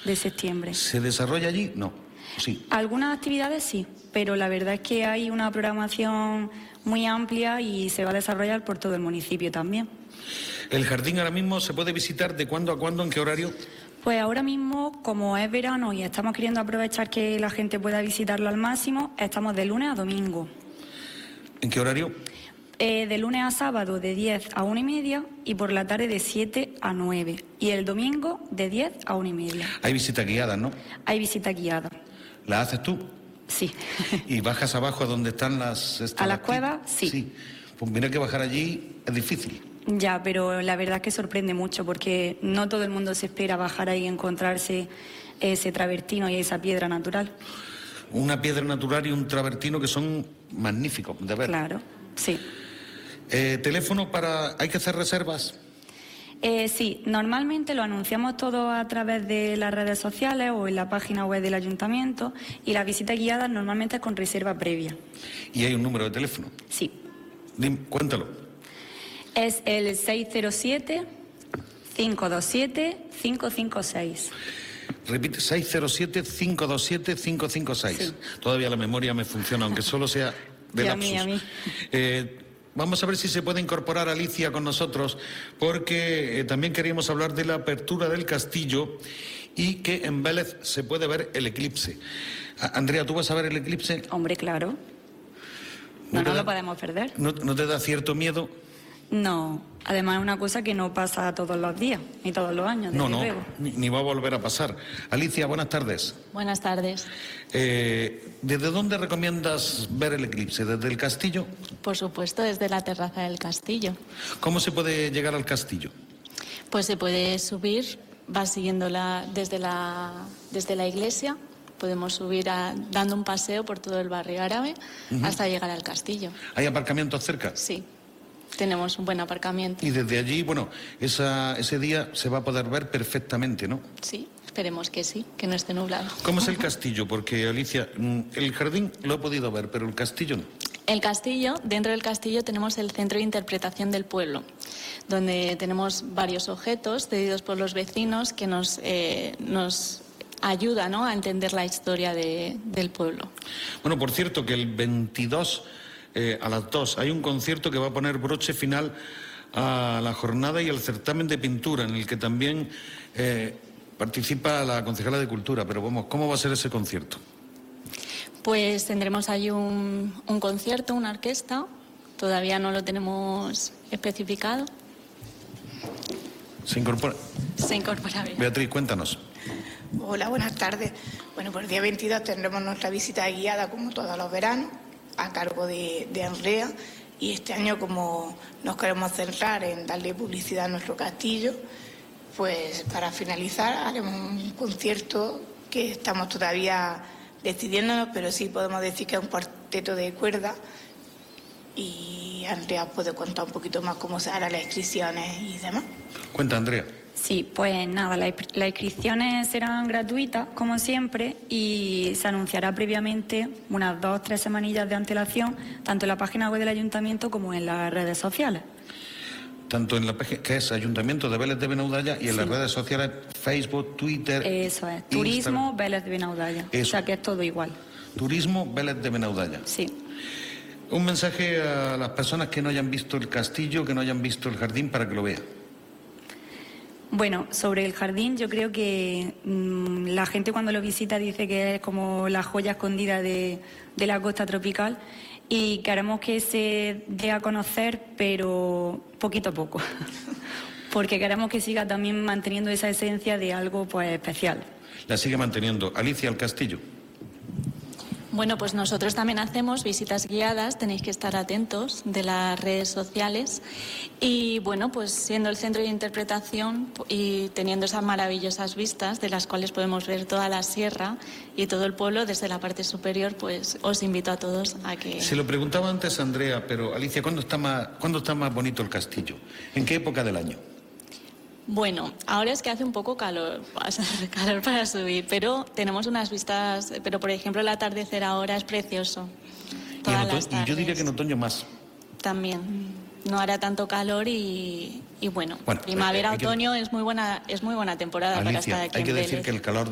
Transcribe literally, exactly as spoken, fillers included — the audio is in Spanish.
de septiembre. ¿Se desarrolla allí? No. Sí. Algunas actividades sí, pero la verdad es que hay una programación muy amplia y se va a desarrollar por todo el municipio también. ¿El jardín ahora mismo se puede visitar de cuándo a cuándo, en qué horario? Pues ahora mismo, como es verano y estamos queriendo aprovechar que la gente pueda visitarlo al máximo, estamos de lunes a domingo. ¿En qué horario? Eh, de lunes a sábado de diez a una y media y por la tarde de siete a nueve. Y el domingo de diez a una y media. Hay visitas guiadas, ¿no? Hay visita guiada. ¿La haces tú? Sí. ¿Y bajas abajo a donde están las... ¿A las cuevas? Sí. Sí. Pues mira que bajar allí es difícil. Ya, pero la verdad es que sorprende mucho porque no todo el mundo se espera bajar ahí y encontrarse ese travertino y esa piedra natural. Una piedra natural y un travertino que son magníficos de ver. Claro, sí. Eh, ¿Teléfono para... ¿Hay que hacer reservas? Eh, sí, normalmente lo anunciamos todo a través de las redes sociales o en la página web del ayuntamiento y las visitas guiadas normalmente es con reserva previa. ¿Y hay un número de teléfono? Sí. Dime, cuéntalo. Es el seis cero siete, cinco dos siete, cinco cinco seis. Repite, seis cero siete, cinco dos siete, cinco cinco seis. Sí. Todavía la memoria me funciona, aunque solo sea de Y a lapsus. mí, a mí. Eh, Vamos a ver si se puede incorporar Alicia con nosotros, porque eh, también queríamos hablar de la apertura del castillo y que en Vélez se puede ver el eclipse. A- Andrea, ¿tú vas a ver el eclipse? Hombre, claro. ¿No No te nos da- lo podemos perder. ¿No, no te da cierto miedo? No, además es una cosa que no pasa todos los días, ni todos los años, No, desde no, luego. ni, ni va a volver a pasar. Alicia, buenas tardes. Buenas tardes. Eh, ¿Desde dónde recomiendas ver el eclipse? ¿Desde el castillo? Por supuesto, desde la terraza del castillo. ¿Cómo se puede llegar al castillo? Pues se puede subir, va siguiéndola desde la, desde la iglesia. Podemos subir a- dando un paseo por todo el barrio árabe Ujú. hasta llegar al castillo. ¿Hay aparcamientos cerca? Sí, tenemos un buen aparcamiento. Y desde allí, bueno, esa, ese día se va a poder ver perfectamente, ¿no? Sí, esperemos que sí, que no esté nublado. ¿Cómo es el castillo? Porque, Alicia, mm, el jardín lo he podido ver, pero el castillo no. El castillo, dentro del castillo tenemos el Centro de Interpretación del Pueblo, donde tenemos varios objetos cedidos por los vecinos que nos, eh, nos ayuda, ¿no?, a entender la historia de- del pueblo. Bueno, por cierto, que el veintidós eh, a las dos hay un concierto que va a poner broche final a la jornada y al certamen de pintura, en el que también eh, participa la concejala de Cultura. Pero vamos, ¿cómo va a ser ese concierto? Pues tendremos ahí un, un concierto, una orquesta, todavía no lo tenemos especificado. ¿Se incorpora? Se incorpora bien. Beatriz, cuéntanos. Hola, buenas tardes. Bueno, pues el día veintidós tendremos nuestra visita guiada como todos los veranos a cargo de, de Andrea y este año, como nos queremos centrar en darle publicidad a nuestro castillo, pues para finalizar haremos un concierto que estamos todavía decidiéndonos, pero sí podemos decir que es un cuarteto de cuerda y Andrea puede contar un poquito más cómo se harán las inscripciones y demás. Cuenta, Andrea. Sí, pues nada, la- las inscripciones serán gratuitas, como siempre, y se anunciará previamente unas dos o tres semanillas de antelación, tanto en la página web del ayuntamiento como en las redes sociales. Tanto en la página, que es Ayuntamiento de Vélez de Benaudalla, y en Sí. las redes sociales, Facebook, Twitter. Eso es, Turismo Instagram. Vélez de Benaudalla. Eso. O sea que es todo igual. Turismo Vélez de Benaudalla. Sí. Un mensaje a las personas que no hayan visto el castillo, que no hayan visto el jardín, para que lo vean. Bueno, sobre el jardín, yo creo que mm, la gente cuando lo visita dice que es como la joya escondida de, de la costa tropical y queremos que se dé a conocer, pero poquito a poco, porque queremos que siga también manteniendo esa esencia de algo pues especial. La sigue manteniendo. Alicia, el castillo. Bueno, pues nosotros también hacemos visitas guiadas, tenéis que estar atentos de las redes sociales y bueno, pues siendo el centro de interpretación y teniendo esas maravillosas vistas de las cuales podemos ver toda la sierra y todo el pueblo desde la parte superior, pues os invito a todos a que... Se lo preguntaba antes a Andrea, pero Alicia, ¿cuándo está más, ¿cuándo está más bonito el castillo? ¿En qué época del año? Bueno, ahora es que hace un poco calor, hace calor para subir, pero tenemos unas vistas, pero por ejemplo el atardecer ahora es precioso. Y, en Todas otoño- las y yo diría tardes. que en otoño más. También no hará tanto calor y, y bueno, Bueno, primavera, hay que- otoño es muy buena, es muy buena temporada para Alicia, estar aquí hay que en decir Vélez. que el calor